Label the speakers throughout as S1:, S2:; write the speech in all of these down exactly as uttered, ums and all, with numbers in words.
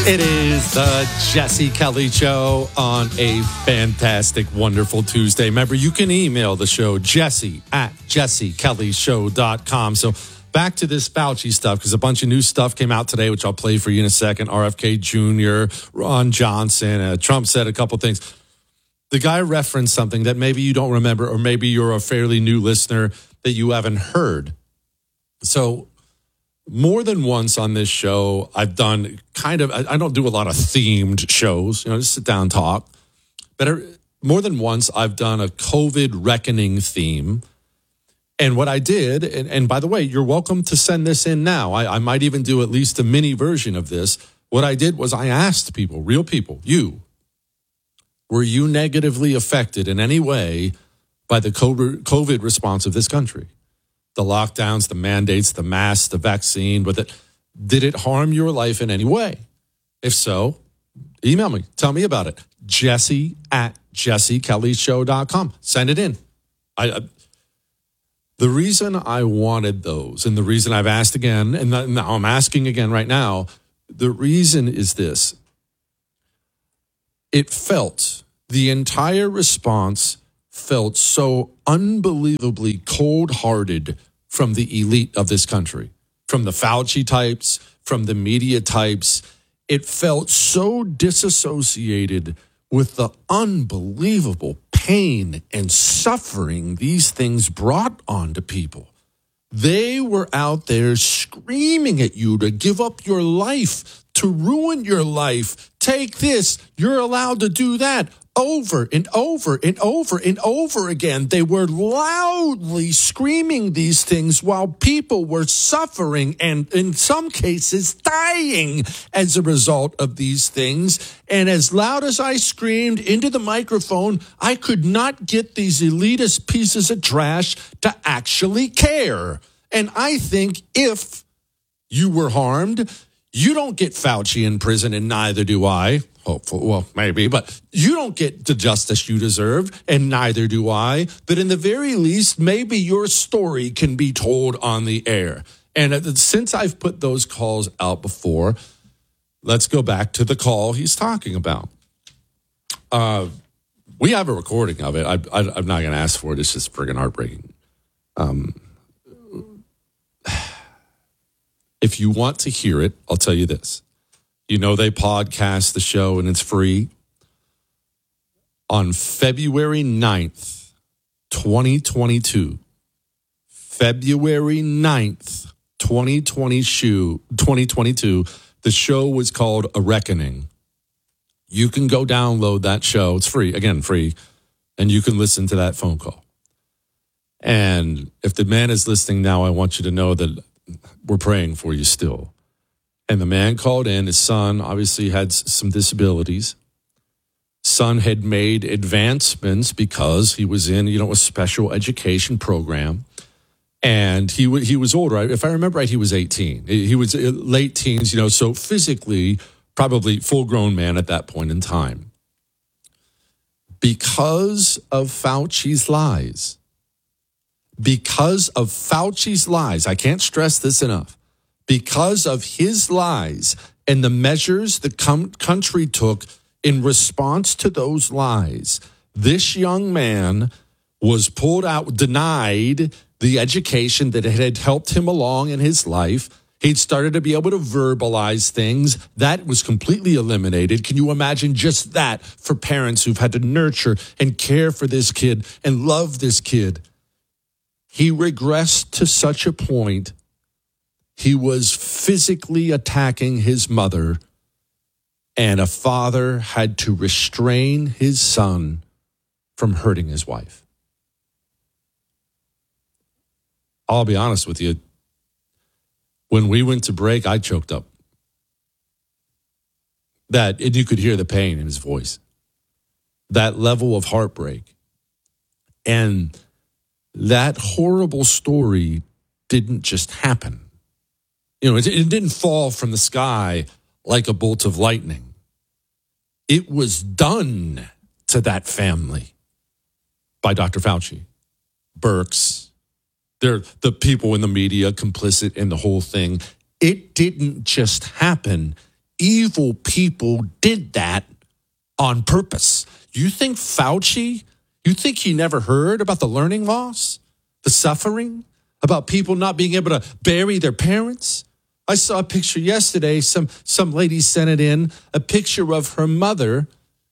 S1: It is the Jesse Kelly Show on a fantastic, wonderful Tuesday. Remember, you can email the show, Jesse at jesse kelly show dot com. So back to this Fauci stuff, because a bunch of new stuff came out today, which I'll play for you in a second. R F K Junior, Ron Johnson, uh, Trump said a couple things. The guy referenced something that maybe you don't remember, or maybe you're a fairly new listener that you haven't heard. So more than once on this show, I've done kind of, I don't do a lot of themed shows, you know, just sit down and talk. But more than once, I've done a COVID reckoning theme. And what I did, and, and by the way, you're welcome to send this in now. I, I might even do at least a mini version of this. What I did was I asked people, real people, you, were you negatively affected in any way by the COVID response of this country? The lockdowns, the mandates, the masks, the vaccine, but it, did it harm your life in any way? If so, email me. Tell me about it. Jesse at jesse kelly show dot com. Send it in. I, I The reason I wanted those, and the reason I've asked again, and now I'm asking again right now, the reason is this. It felt, the entire response felt so unbelievably cold-hearted from the elite of this country, from the Fauci types, from the media types. It felt so disassociated with the unbelievable pain and suffering these things brought onto people. They were out there screaming at you to give up your life, to ruin your life. Take this. You're allowed to do that. Over and over and over and over again. They were loudly screaming these things while people were suffering and in some cases dying as a result of these things. And as loud as I screamed into the microphone, I could not get these elitist pieces of trash to actually care. And I think if you were harmed, you don't get Fauci in prison, and neither do I. Hopefully, well, maybe, but you don't get the justice you deserve, and neither do I. But in the very least, maybe your story can be told on the air. And since I've put those calls out before, let's go back to the call he's talking about. Uh, we have a recording of it. I, I, I'm not going to ask for it. It's just friggin' heartbreaking. Um, if you want to hear it, I'll tell you this. You know, they podcast the show and it's free. On February ninth, twenty twenty-two, February ninth, twenty twenty-two, the show was called A Reckoning. You can go download that show. It's free, again, free, and you can listen to that phone call. And if the man is listening now, I want you to know that we're praying for you still. And the man called in. His son obviously had some disabilities. Son had made advancements because he was in, you know, a special education program. And he w- he was older. If I remember right, he was eighteen. He was late teens, you know, so physically probably full-grown man at that point in time. Because of Fauci's lies, because of Fauci's lies, I can't stress this enough, because of his lies and the measures the com- country took in response to those lies, this young man was pulled out, denied the education that had helped him along in his life. He'd started to be able to verbalize things. That was completely eliminated. Can you imagine just that for parents who've had to nurture and care for this kid and love this kid? He regressed to such a point. He was physically attacking his mother, and a father had to restrain his son from hurting his wife. I'll be honest with you. When we went to break, I choked up. That, and you could hear the pain in his voice. That level of heartbreak. And that horrible story didn't just happen. You know, it, it didn't fall from the sky like a bolt of lightning. It was done to that family by Doctor Fauci, Birx. They're the people in the media complicit in the whole thing. It didn't just happen. evil people did that on purpose. You think Fauci, you think he never heard about the learning loss, the suffering, about people not being able to bury their parents? I saw a picture yesterday. Some, some lady sent it in, a picture of her mother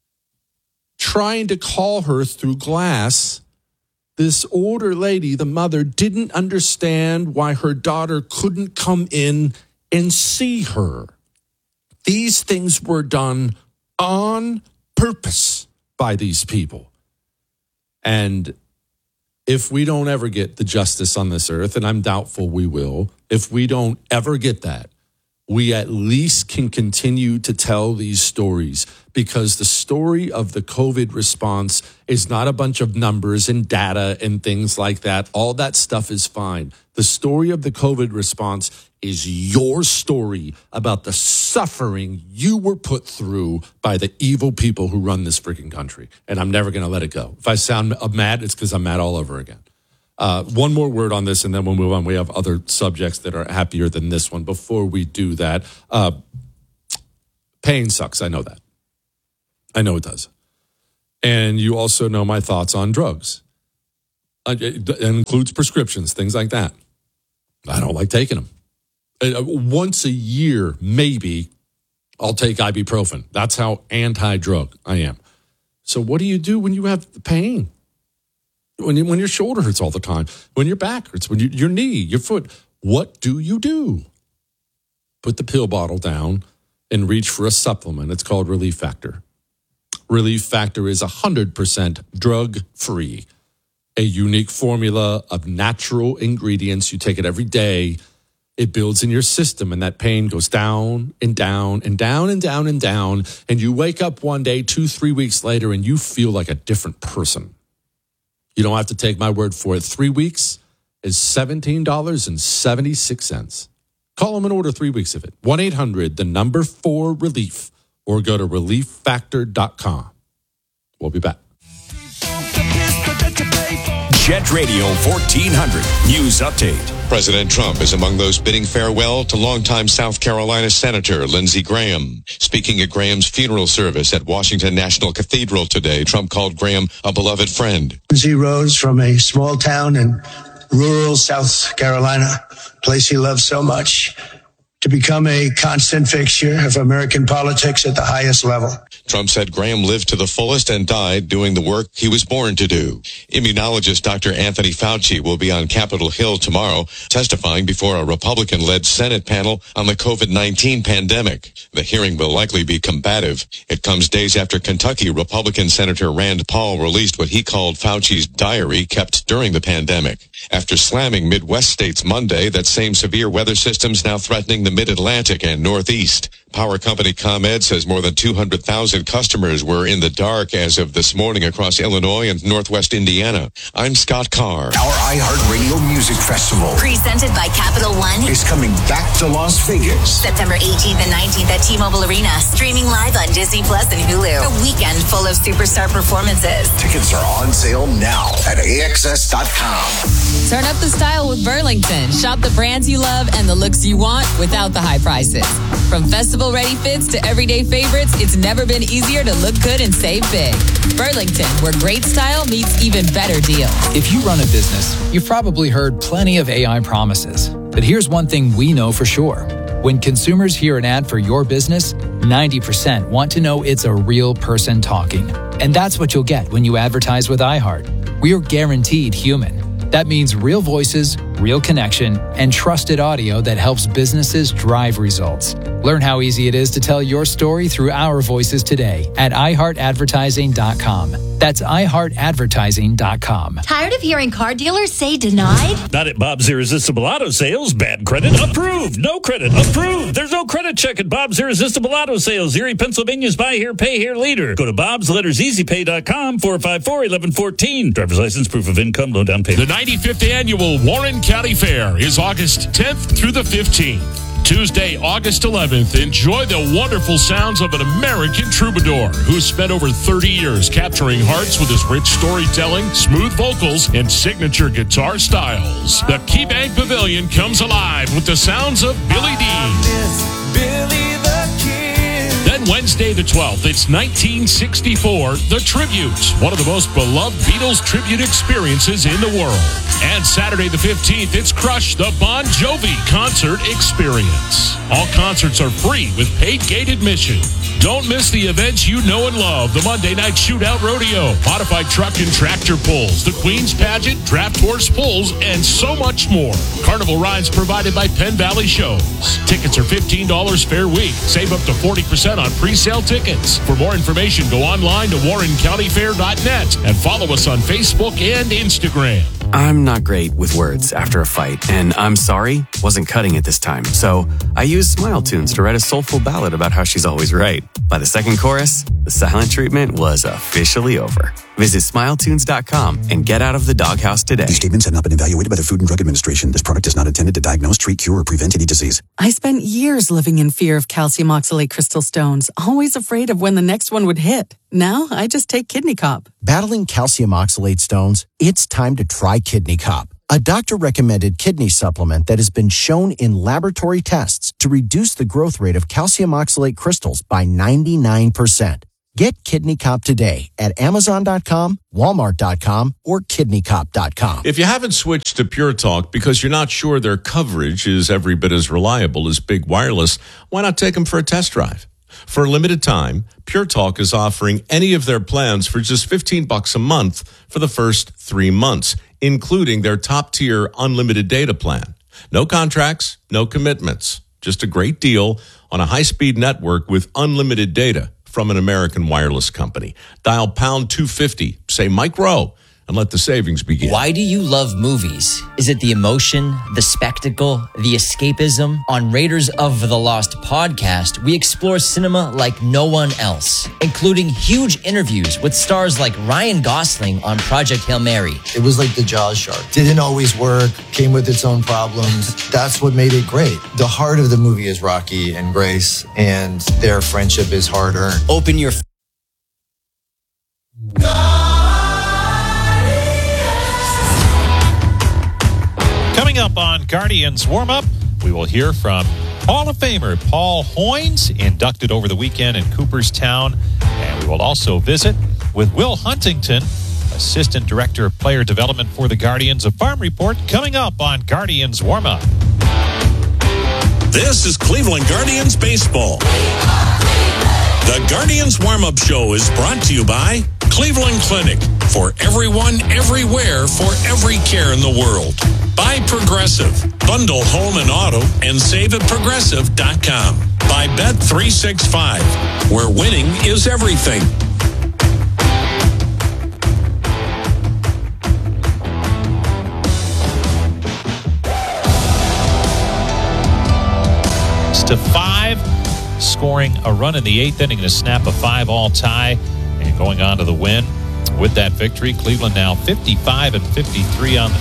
S1: trying to call her through glass. This older lady, the mother, didn't understand why her daughter couldn't come in and see her. These things were done on purpose by these people. And if we don't ever get the justice on this earth, and I'm doubtful we will, if we don't ever get that, we at least can continue to tell these stories, because the story of the COVID response is not a bunch of numbers and data and things like that. All that stuff is fine. The story of the COVID response is your story about the suffering you were put through by the evil people who run this freaking country. And I'm never going to let it go. If I sound mad, it's because I'm mad all over again. Uh, one more word on this, and then we'll move on. We have other subjects that are happier than this one. Before we do that, uh, pain sucks. I know that. I know it does. And you also know my thoughts on drugs. Uh, it includes prescriptions, things like that. I don't like taking them. Uh, once a year, maybe, I'll take ibuprofen. That's how anti-drug I am. So what do you do when you have the pain? When, you, when your shoulder hurts all the time, when your back hurts, when you, your knee, your foot, what do you do? Put the pill bottle down and reach for a supplement. It's called Relief Factor. Relief Factor is one hundred percent drug-free, a unique formula of natural ingredients. You take it every day. It builds in your system, and that pain goes down and down and down and down and down. And you wake up one day, two, three weeks later, and you feel like a different person. You don't have to take my word for it. Three weeks is seventeen dollars and seventy-six cents. Call them and order three weeks of it. one eight hundred, the number four, relief, or go to relief factor dot com. We'll be back.
S2: Jet Radio fourteen hundred News Update.
S3: President Trump is among those bidding farewell to longtime South Carolina Senator Lindsey Graham. Speaking at Graham's funeral service at Washington National Cathedral today, Trump called Graham a beloved friend.
S4: Lindsey rose from a small town in rural South Carolina, a place he loved so much, to become a constant fixture of American politics at the highest level.
S3: Trump said Graham lived to the fullest and died doing the work he was born to do. Immunologist Doctor Anthony Fauci will be on Capitol Hill tomorrow, testifying before a Republican-led Senate panel on the COVID nineteen pandemic. The hearing will likely be combative. It comes days after Kentucky Republican Senator Rand Paul released what he called Fauci's diary kept during the pandemic. After slamming Midwest states Monday that same severe weather system's now threatening the Mid-Atlantic and Northeast. Power company ComEd says more than two hundred thousand customers were in the dark as of this morning across Illinois and Northwest Indiana. I'm Scott Carr.
S2: Our iHeartRadio Music Festival,
S5: presented by Capital One,
S2: is coming back to Las Vegas.
S5: September eighteenth and nineteenth at T-Mobile Arena. Streaming live on Disney Plus and Hulu. A weekend full of superstar performances.
S2: Tickets are on sale now at A X S dot com.
S6: Turn up the style with Burlington. Shop the brands you love and the looks you want without the high prices. From festival-ready fits to everyday favorites, it's never been easier to look good and save big. Burlington, where great style meets even better deals.
S7: If you run a business, you've probably heard plenty of A I promises. But here's one thing we know for sure. When consumers hear an ad for your business, ninety percent want to know it's a real person talking. And that's what you'll get when you advertise with iHeart. We are guaranteed human. That means real voices, real connection, and trusted audio that helps businesses drive results. Learn how easy it is to tell your story through our voices today at i heart advertising dot com. That's i heart advertising dot com.
S8: Tired of hearing car dealers say denied?
S9: Not at Bob's Irresistible Auto Sales. Bad credit approved. No credit approved. There's no credit check at Bob's Irresistible Auto Sales. Erie, Pennsylvania's buy here, pay here leader. Go to bobs letters easy pay dot com, four five four, one one one four. Driver's license, proof of income, low down payment.
S10: The ninety-fifth Annual Warren County Fair is August tenth through the fifteenth. Tuesday, August eleventh, enjoy the wonderful sounds of an American troubadour who has spent over thirty years capturing hearts with his rich storytelling, smooth vocals, and signature guitar styles. The KeyBank Pavilion comes alive with the sounds of Billy Dean,
S11: Billy the Kid.
S10: And Wednesday the twelfth, it's nineteen sixty-four, The Tribute, one of the most beloved Beatles tribute experiences in the world. And Saturday the fifteenth, it's Crush, the Bon Jovi concert experience. All concerts are free with paid gate admission. Don't miss the events you know and love. The Monday Night Shootout Rodeo, modified truck and tractor pulls, the Queen's Pageant, draft horse pulls, and so much more. Carnival rides provided by Penn Valley Shows. Tickets are fifteen dollars fair week. Save up to forty percent on pre-sale tickets. For more information, go online to warren county fair dot net and follow us on Facebook and Instagram.
S11: I'm not great with words after a fight, and I'm sorry wasn't cutting it this time. So I used Smile Tunes to write a soulful ballad about how she's always right. By the second chorus, the silent treatment was officially over. Visit smile tunes dot com and get out of the doghouse today.
S12: These statements have not been evaluated by the Food and Drug Administration. This product is not intended to diagnose, treat, cure, or prevent any disease.
S13: I spent years living in fear of calcium oxalate crystal stones, always afraid of when the next one would hit. Now I just take Kidney Cop.
S14: Battling calcium oxalate stones? It's time to try Kidney Cop, a doctor-recommended kidney supplement that has been shown in laboratory tests to reduce the growth rate of calcium oxalate crystals by ninety-nine percent. Get Kidney Cop today at amazon dot com, walmart dot com, or kidney cop dot com.
S15: If you haven't switched to Pure Talk because you're not sure their coverage is every bit as reliable as Big Wireless, why not take them for a test drive? For a limited time, Pure Talk is offering any of their plans for just fifteen bucks a month for the first three months, including their top-tier unlimited data plan. No contracts, no commitments, just a great deal on a high-speed network with unlimited data from an American wireless company. Dial pound two fifty, say Mike Rowe, and let the savings begin.
S16: Why do you love movies? Is it the emotion, the spectacle, the escapism? On Raiders of the Lost podcast, we explore cinema like no one else, including huge interviews with stars like Ryan Gosling on Project Hail Mary.
S17: It was like the Jaws shark. Didn't always work, came with its own problems. That's what made it great. The heart of the movie is Rocky and Grace, and their friendship is hard-earned.
S16: Open your...
S9: Coming up on Guardians Warm-Up, we will hear from Hall of Famer Paul Hoynes, inducted over the weekend in Cooperstown. And we will also visit with Will Huntington, Assistant Director of Player Development for the Guardians. A Farm Report coming up on Guardians Warm-Up.
S2: This is Cleveland Guardians Baseball. The Guardians Warm-Up Show is brought to you by Cleveland Clinic. For everyone, everywhere, for every care in the world. By Progressive. Bundle home and auto and save at progressive dot com. By Bet three sixty-five, where winning is everything.
S9: To five, scoring a run in the eighth inning to snap a five-all tie and going on to the win. With that victory, Cleveland now fifty-five and fifty-three on the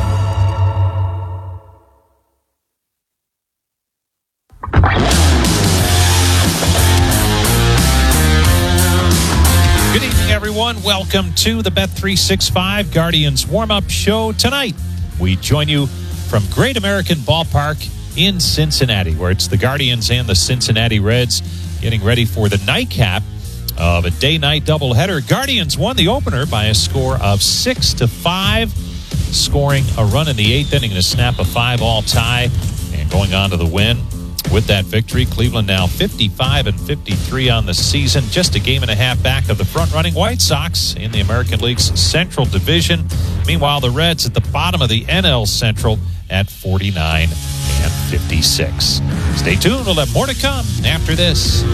S9: Good evening, everyone. Welcome to the Bet three sixty-five Guardians Warm-Up Show. Tonight, we join you from Great American Ballpark in Cincinnati, where it's the Guardians and the Cincinnati Reds getting ready for the nightcap of a day-night doubleheader. Guardians won the opener by a score of six to five, scoring a run in the eighth inning to snap a five-all tie and going on to the win. With that victory, Cleveland now fifty-five and fifty-three on the season, just a game and a half back of the front-running White Sox in the American League's Central Division. Meanwhile, the Reds at the bottom of the N L Central at forty-nine and fifty-six. Stay tuned. We'll have more to come after this.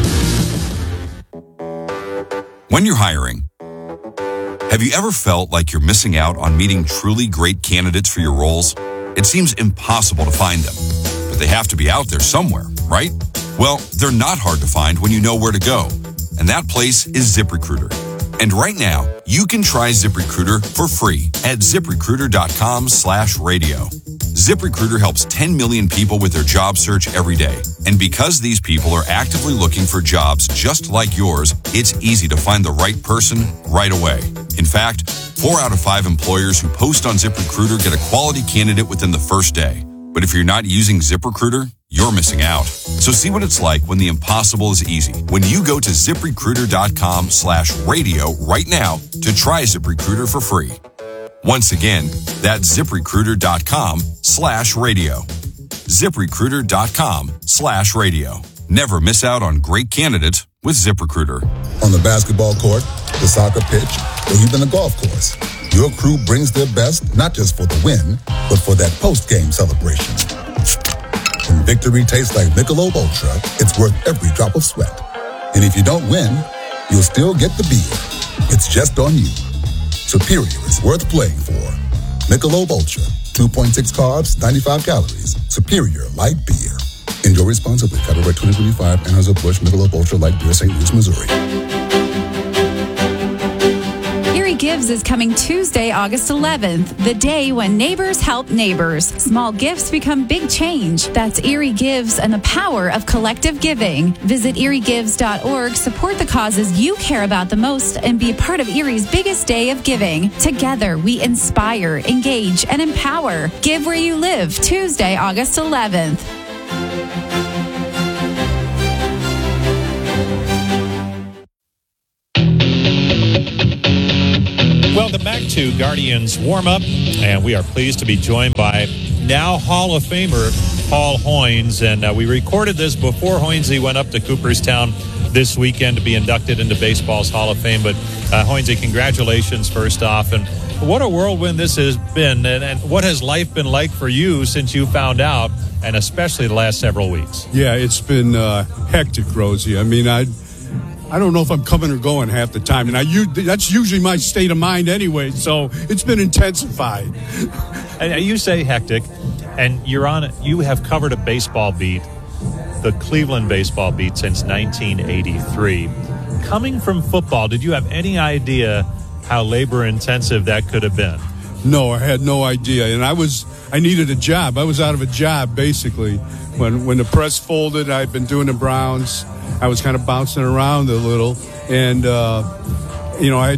S18: When you're hiring, have you ever felt like you're missing out on meeting truly great candidates for your roles? It seems impossible to find them, but they have to be out there somewhere, right? Well, they're not hard to find when you know where to go, and that place is ZipRecruiter. And right now, you can try ZipRecruiter for free at ZipRecruiter.com slash radio. ZipRecruiter helps ten million people with their job search every day. And because these people are actively looking for jobs just like yours, it's easy to find the right person right away. In fact, four out of five employers who post on ZipRecruiter get a quality candidate within the first day. But if you're not using ZipRecruiter, you're missing out. So see what it's like when the impossible is easy. When you go to ZipRecruiter.com slash radio right now to try ZipRecruiter for free. Once again, that's ZipRecruiter.com slash radio. ZipRecruiter.com slash radio. Never miss out on great candidates with ZipRecruiter.
S19: On the basketball court, the soccer pitch, or even the golf course, your crew brings their best not just for the win, but for that post-game celebration. When victory tastes like Michelob Ultra, it's worth every drop of sweat. And if you don't win, you'll still get the beer. It's just on you. Superior is worth playing for. Michelob Ultra, two point six carbs, ninety-five calories. Superior light beer. Enjoy responsibly. Copyright twenty twenty-five, Anheuser-Busch Michelob Ultra Light Beer, Saint Louis, Missouri.
S20: Erie Gives is coming Tuesday, August eleventh, the day when neighbors help neighbors. Small gifts become big change. That's Erie Gives and the power of collective giving. Visit erie gives dot org, support the causes you care about the most, and be a part of Erie's biggest day of giving. Together, we inspire, engage, and empower. Give where you live, Tuesday, August eleventh.
S21: Welcome back to Guardians Warm-Up, and we are pleased to be joined by now Hall of Famer Paul Hoynes, and uh, we recorded this before Hoynesy went up to Cooperstown this weekend to be inducted into baseball's Hall of Fame. But uh, Hoynesy, congratulations first off, and what a whirlwind this has been, and, and what has life been like for you since you found out, and especially the last several weeks?
S22: Yeah, it's been uh, hectic, Rosie. I mean, I I don't know if I'm coming or going half the time, and I that's usually my state of mind anyway, so it's been intensified.
S21: And you say hectic, and you're on. You have covered a baseball beat, the Cleveland baseball beat, since nineteen eighty-three. Coming from football, did you have any idea how labor-intensive that could have been?
S22: No, I had no idea, and I was I needed a job. I was out of a job, basically. When when the press folded, I'd been doing the Browns. I was kind of bouncing around a little, and, uh, you know, I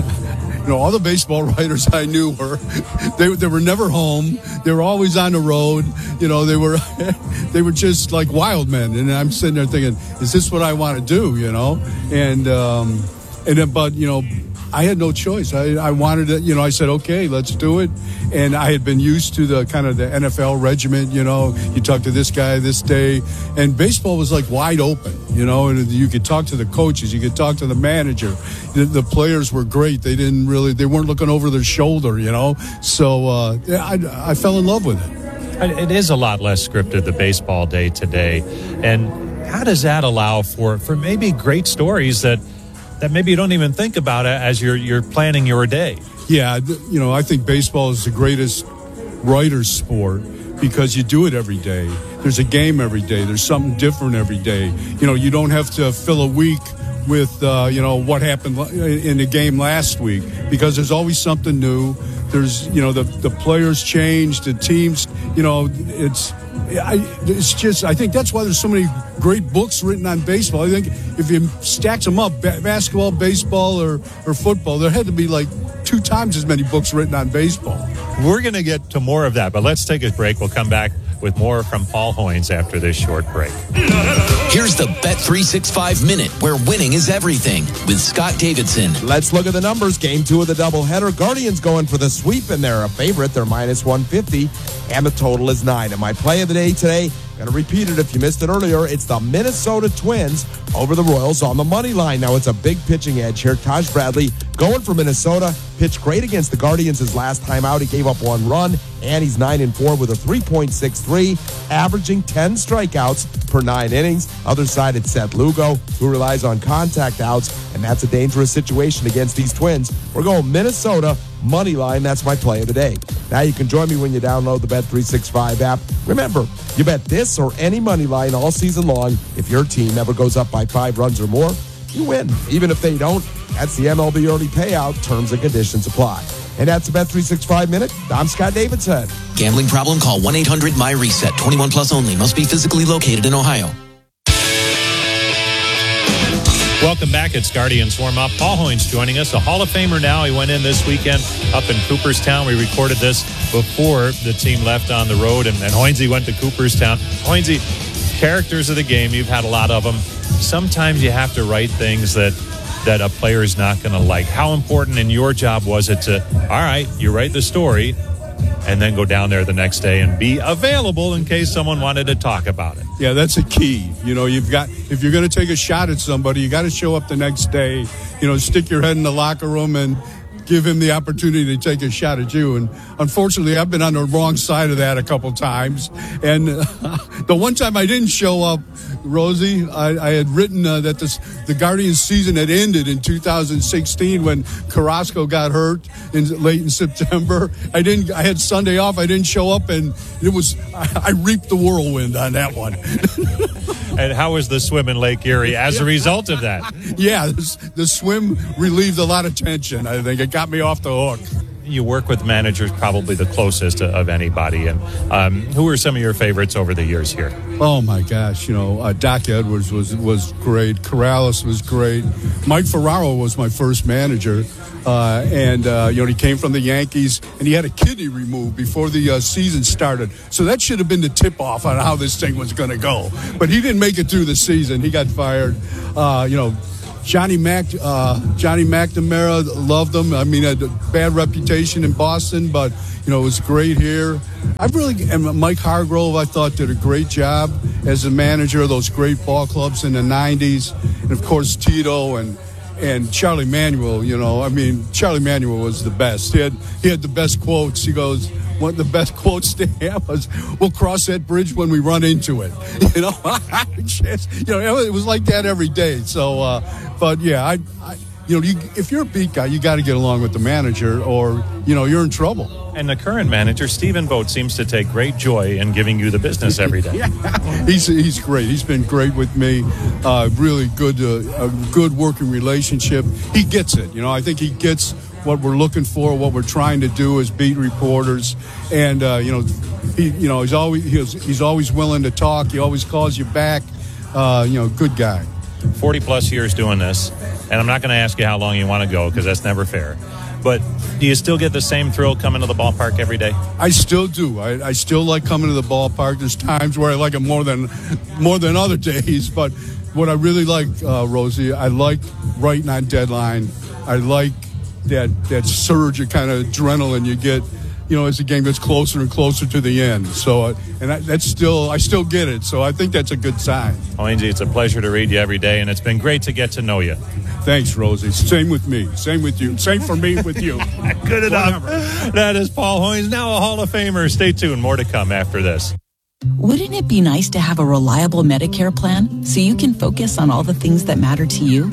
S22: you know, all the baseball writers I knew were, they, they were never home. They were always on the road. You know, they were, they were just like wild men. And I'm sitting there thinking, is this what I want to do? You know? And, um, and then, but, you know, I had no choice. I, I wanted to, you know, I said, okay, let's do it. And I had been used to the kind of the N F L regiment, you know, you talk to this guy this day, and baseball was like wide open, you know, and you could talk to the coaches, you could talk to the manager. The, the players were great. They didn't really, they weren't looking over their shoulder, you know. So uh, I, I fell in love with it.
S21: It is a lot less scripted, the baseball day today. And how does that allow for, for maybe great stories that, that maybe you don't even think about it as you're you're planning your day?
S22: Yeah, you know, I think baseball is the greatest writer's sport because you do it every day. There's a game every day. There's something different every day. You know, you don't have to fill a week with, uh, you know, what happened in the game last week because there's always something new. There's, you know, the, the players change, the teams, you know, it's... I, it's just, I think that's why there's so many great books written on baseball. I think if you stack them up, ba- basketball, baseball, or, or football, there had to be like two times as many books written on baseball.
S21: We're going to get to more of that, but let's take a break. We'll come back with more from Paul Hoynes after this short break.
S23: Here's the Bet three sixty-five Minute, where winning is everything, with Scott Davidson.
S24: Let's look at the numbers. Game two of the doubleheader. Guardians going for the sweep, and they're a favorite. They're minus one fifty, and the total is nine. And my play of the day today, going to repeat it if you missed it earlier, it's the Minnesota Twins over the Royals on the money line. Now, it's a big pitching edge here. Taj Bradley going for Minnesota. Pitched great against the Guardians his last time out. He gave up one run, and he's nine and four with a three point six three, averaging ten strikeouts per nine innings. Other side, it's Seth Lugo, who relies on contact outs, and that's a dangerous situation against these Twins. We're going Minnesota money line. That's my play of the day. Now you can join me when you download the Bet three sixty-five app. Remember, you bet this or any money line all season long. If your team ever goes up by five runs or more, you win. Even if they don't, that's the M L B early payout. Terms and conditions apply. And that's the Bet three sixty-five Minute. I'm Scott Davidson.
S23: Gambling problem? Call one eight hundred my reset. twenty-one plus only. Must be physically located in Ohio.
S21: Welcome back. It's Guardians Warm Up. Paul Hoynes joining us, a Hall of Famer now. He went in this weekend up in Cooperstown. We recorded this before the team left on the road, and, and Hoynesy went to Cooperstown. Hoynesy, characters of the game, you've had a lot of them. Sometimes you have to write things that that a player is not going to like. How important in your job was it to, all right, you write the story, and then go down there the next day and be available in case someone wanted to talk about it?
S22: Yeah, that's a key. You know, you've got, if you're going to take a shot at somebody, you got to show up the next day, you know, stick your head in the locker room and give him the opportunity to take a shot at you. And unfortunately, I've been on the wrong side of that a couple times. And uh, the one time I didn't show up, Rosie, I, I had written uh, that this, the Guardians season had ended in two thousand sixteen when Carrasco got hurt in late in September. I didn't. I had Sunday off. I didn't show up, and it was I, I reaped the whirlwind on that one.
S21: And how was the swim in Lake Erie as a result of that?
S22: Yeah, the, the swim relieved a lot of tension. I think it got me off the hook.
S21: You work with managers probably the closest of anybody. And um, who are some of your favorites over the years here?
S22: Oh, my gosh. You know, uh, Doc Edwards was was great. Corrales was great. Mike Ferraro was my first manager. Uh, and, uh, you know, he came from the Yankees, and he had a kidney removed before the uh, season started. So that should have been the tip-off on how this thing was going to go. But he didn't make it through the season. He got fired. Uh, you know, Johnny Mac, uh, Johnny McNamara, loved him. I mean, had a bad reputation in Boston, but, you know, it was great here. I really, and Mike Hargrove, I thought, did a great job as a manager of those great ball clubs in the nineties. And, of course, Tito and and Charlie Manuel, you know, I mean, Charlie Manuel was the best. He had, he had the best quotes. He goes, one of the best quotes to have was, "We'll cross that bridge when we run into it." You know, Just, you know, it was like that every day. So, uh, but yeah, I, I you know, you, if you're a beat guy, you got to get along with the manager, or you know, you're in trouble.
S21: And the current manager, Stephen Vogt, seems to take great joy in giving you the business every day.
S22: Yeah. He's he's great. He's been great with me. Uh, really good, uh, a good working relationship. He gets it. You know, I think he gets what we're looking for, what we're trying to do as beat reporters, and uh, you know, he you know he's always he's, he's always willing to talk. He always calls you back. Uh, you know, good guy.
S21: forty plus years doing this, and I'm not going to ask you how long you want to go because that's never fair. But do you still get the same thrill coming to the ballpark every day?
S22: I still do. I, I still like coming to the ballpark. There's times where I like it more than more than other days. But what I really like, uh, Rosie, I like writing on deadline. I like that that surge of kind of adrenaline you get, you know, as the game gets closer and closer to the end. So, uh, and I, that's still, I still get it. So I think that's a good sign.
S21: Hoynesy, it's a pleasure to read you every day, and it's been great to get to know you.
S22: Thanks, Rosie. Same with me. Same with you. Same for me with you.
S21: Good enough. That is Paul Hoynes, now a Hall of Famer. Stay tuned. More to come after this.
S1: Wouldn't it be nice to have a reliable Medicare plan so you can focus on all the things that matter to you?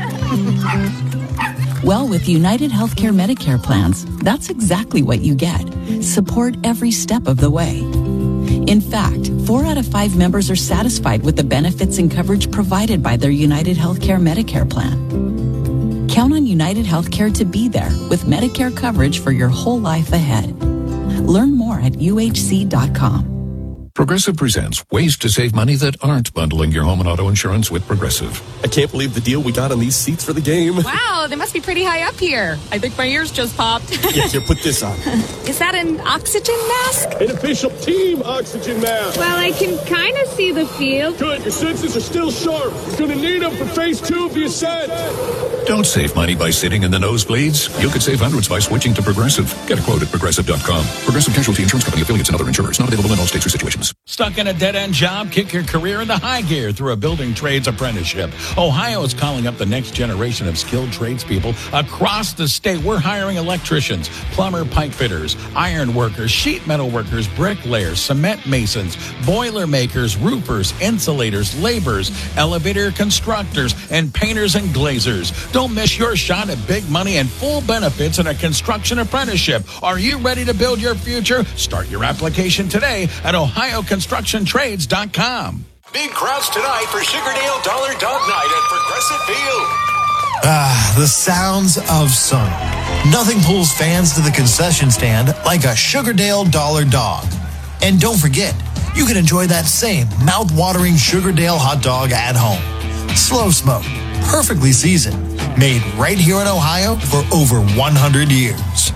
S1: Well, with United Healthcare Medicare plans, that's exactly what you get. Support every step of the way. In fact, four out of five members are satisfied with the benefits and coverage provided by their United Healthcare Medicare plan. Count on United Healthcare to be there with Medicare coverage for your whole life ahead. Learn more at U H C dot com.
S3: Progressive presents ways to save money that aren't bundling your home and auto insurance with Progressive.
S4: I can't believe the deal we got on these seats for the game.
S5: Wow, they must be pretty high up here. I think my ears just popped.
S4: Yeah, here, put this on.
S5: Is that an oxygen mask?
S4: An official team oxygen mask.
S5: Well, I can kind of see the field.
S4: Good, your senses are still sharp. You're going to need them for phase two of the ascent.
S3: Don't save money by sitting in the nosebleeds. You could save hundreds by switching to Progressive. Get a quote at Progressive dot com. Progressive Casualty Insurance Company, affiliates, and other insurers. Not available in all states or situations.
S25: Stuck in a dead-end job? Kick your career into high gear through a building trades apprenticeship. Ohio is calling up the next generation of skilled tradespeople across the state. We're hiring electricians, plumber, pipe fitters, iron workers, sheet metal workers, bricklayers, cement masons, boiler makers, roofers, insulators, laborers, elevator constructors, and painters and glazers. Don't miss your shot at big money and full benefits in a construction apprenticeship. Are you ready to build your future? Start your application today at Ohio Construction Trades dot com.
S23: Big crowds tonight for Sugardale Dollar Dog Night at Progressive Field.
S26: Ah, the sounds of summer. Nothing pulls fans to the concession stand like a Sugardale Dollar Dog. And don't forget, you can enjoy that same mouth-watering Sugardale hot dog at home. Slow smoke, perfectly seasoned. Made right here in Ohio for over one hundred years.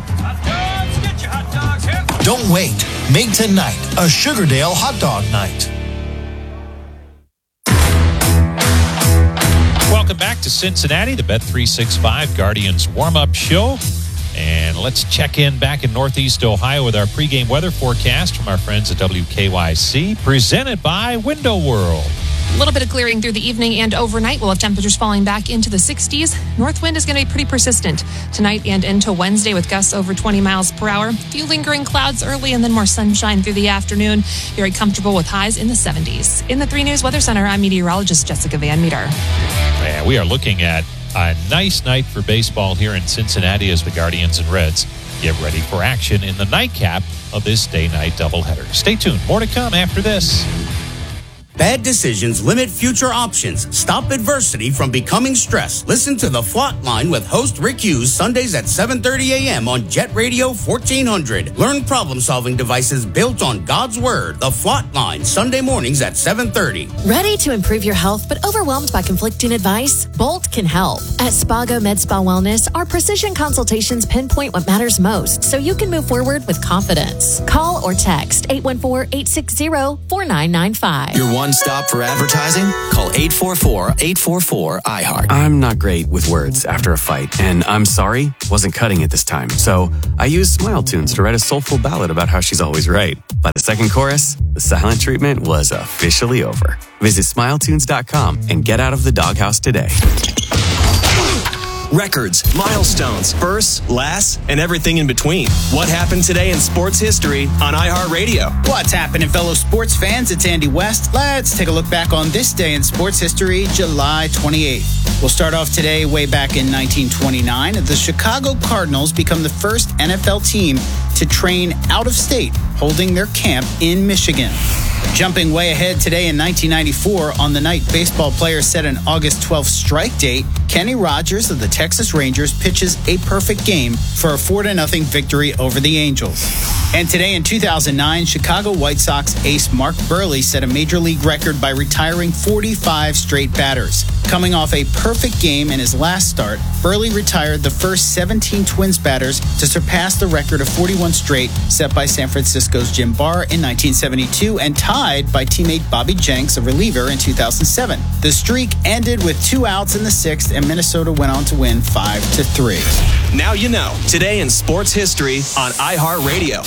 S26: Don't wait. Make tonight a Sugardale hot dog night.
S21: Welcome back to Cincinnati, the Bet three sixty-five Guardians warm-up show. And let's check in back in Northeast Ohio with our pregame weather forecast from our friends at W K Y C, presented by Window World.
S5: A little bit of clearing through the evening and overnight. We'll have temperatures falling back into the sixties. North wind is going to be pretty persistent tonight and into Wednesday with gusts over twenty miles per hour. A few lingering clouds early and then more sunshine through the afternoon. Very comfortable with highs in the seventies. In the three News Weather Center, I'm meteorologist Jessica Van Meter.
S21: And we are looking at a nice night for baseball here in Cincinnati as the Guardians and Reds get ready for action in the nightcap of this day-night doubleheader. Stay tuned. More to come after this.
S6: Bad decisions limit future options. Stop adversity from becoming stress. Listen to The Flot Line with host Rick Hughes Sundays at seven thirty a.m. on Jet Radio fourteen hundred. Learn problem-solving devices built on God's Word. The Flot Line, Sunday mornings at seven thirty.
S7: Ready to improve your health but overwhelmed by conflicting advice? Bolt can help. At Spago Med Spa Wellness, our precision consultations pinpoint what matters most so you can move forward with confidence. Call or text eight one four, eight six zero, four nine nine five.
S23: Your one stop for advertising? Call eight four four, eight four four, I heart. I'm not great with words after a fight, and I'm sorry, wasn't cutting it this time. So I used Smile Tunes to write a soulful ballad about how she's always right. By the second chorus, the silent treatment was officially over. Visit smile tunes dot com and get out of the doghouse today.
S8: Records, milestones, firsts, lasts, and everything in between. What happened today in sports history on iHeartRadio?
S10: What's happening, fellow sports fans? It's Andy West. Let's take a look back on this day in sports history, July twenty-eighth. We'll start off today way back in nineteen twenty-nine. The Chicago Cardinals become the first N F L team to train out of state, holding their camp in Michigan. Jumping way ahead today in nineteen ninety-four, on the night baseball players set an August twelfth strike date, Kenny Rogers of the Texas Rangers pitches a perfect game for a four to nothing victory over the Angels. And today in two thousand nine, Chicago White Sox ace Mark Buehrle set a major league record by retiring forty-five straight batters. Coming off a perfect game in his last start, Buehrle retired the first seventeen Twins batters to surpass the record of forty-one straight set by San Francisco's Jim Barr in nineteen seventy-two and tied by teammate Bobby Jenks, a reliever, in two thousand seven. The streak ended with two outs in the sixth, and Minnesota went on to win five to three.
S8: Now you know. Today in sports history on iHeartRadio.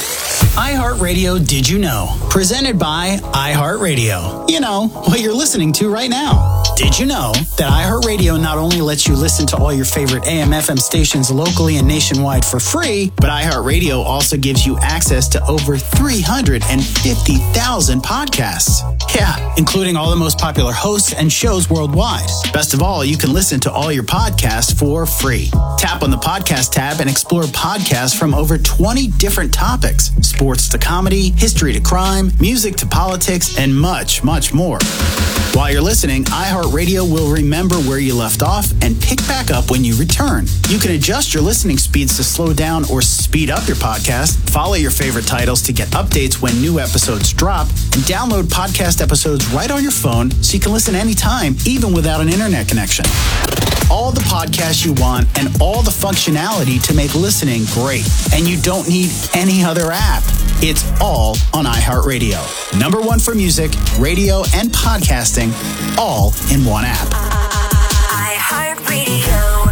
S10: iHeartRadio Did You Know? Presented by iHeartRadio. You know, what you're listening to right now. Did you know that iHeartRadio not only lets you listen to all your favorite A M F M stations locally and nationwide for free, but iHeartRadio also gives you access to over three hundred fifty thousand podcasts. Yeah, including all the most popular hosts and shows worldwide. Best of all, you can listen to all your podcasts for free. Tap on the podcast tab and explore podcasts from over twenty different topics. Sports to comedy, history to crime, music to politics, and much, much more. While you're listening, iHeartRadio will remember where you left off and pick back up when you return. You can adjust your listening speeds to slow down or speed up your podcast, follow your favorite titles to get updates when new episodes drop, and download podcast episodes right on your phone so you can listen anytime, even without an internet connection. All the podcasts you want and all the functionality to make listening great. And you don't need any other app. It's all on iHeartRadio. Number one for music, radio, and podcasting, all in one app.
S11: iHeartRadio.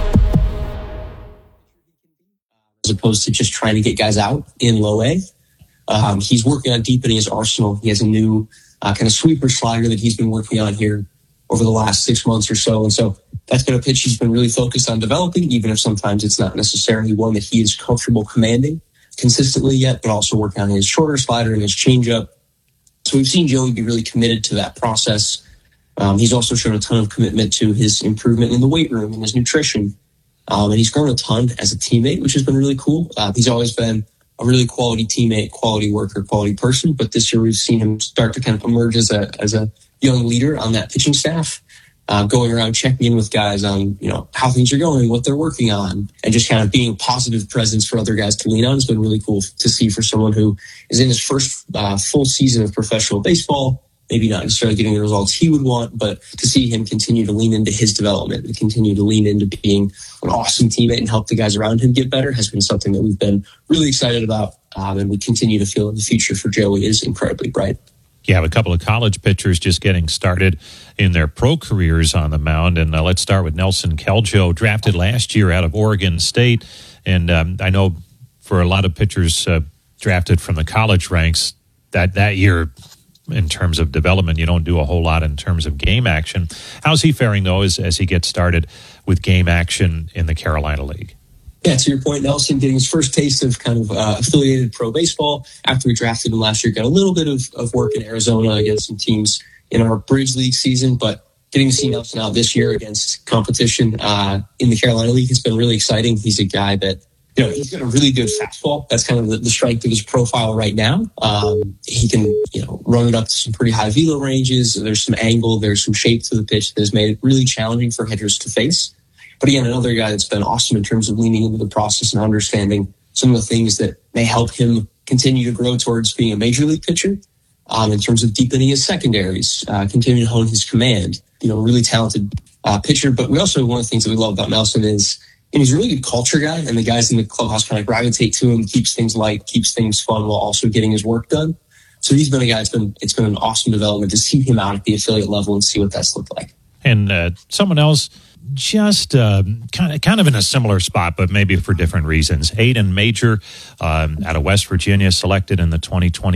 S11: As opposed to just trying to get guys out in low A. Um, he's working on deepening his arsenal. He has a new uh, kind of sweeper slider that he's been working on here over the last six months or so. And so that's been a pitch he's been really focused on developing, even if sometimes it's not necessarily one that he is comfortable commanding consistently yet, but also working on his shorter slider and his changeup. So we've seen Joey be really committed to that process. Um, he's also shown a ton of commitment to his improvement in the weight room and his nutrition. Um, and he's grown a ton as a teammate, which has been really cool. Uh, he's always been a really quality teammate, quality worker, quality person. But this year we've seen him start to kind of emerge as a as a young leader on that pitching staff, uh, going around checking in with guys on, you know, how things are going, what they're working on, and just kind of being a positive presence for other guys to lean on. It's been really cool to see for someone who is in his first uh, full season of professional baseball, maybe not necessarily getting the results he would want, but to see him continue to lean into his development and continue to lean into being an awesome teammate and help the guys around him get better has been something that we've been really excited about. Um, and we continue to feel the future for Joey is incredibly bright.
S21: You have a couple of college pitchers just getting started in their pro careers on the mound. And uh, let's start with Nelson Keljo, drafted last year out of Oregon State. And um, I know for a lot of pitchers uh, drafted from the college ranks, that, that year, in terms of development, you don't do a whole lot in terms of game action. How's he faring, though, as, as he gets started with game action in the Carolina League?
S11: Yeah, to your point, Nelson getting his first taste of kind of uh, affiliated pro baseball after we drafted him last year. Got a little bit of, of work in Arizona against some teams in our Bridge League season, but getting to see Nelson out this year against competition uh, in the Carolina League has been really exciting. He's a guy that, you know, he's got a really good fastball. That's kind of the, the strength of his profile right now. Um, he can, you know, run it up to some pretty high velo ranges. There's some angle, there's some shape to the pitch that has made it really challenging for hitters to face. But again, another guy that's been awesome in terms of leaning into the process and understanding some of the things that may help him continue to grow towards being a major league pitcher. Um, in terms of deepening his secondaries, uh, continuing to hone his command. You know, really talented uh, pitcher. But we also, one of the things that we love about Nelson is, and he's a really good culture guy, and the guys in the clubhouse kind of gravitate to him, keeps things light, keeps things fun while also getting his work done. So he's been a guy, it's been, it's been an awesome development to see him out at the affiliate level and see what that's looked like.
S21: And uh, someone else just uh, kind of kind of in a similar spot, but maybe for different reasons. Aiden Major um, out of West Virginia, selected in the twenty twenty